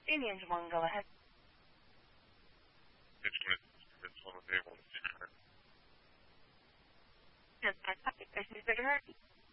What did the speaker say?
Indians one, go ahead. It's one of the able to see her. Yes, I think I see her.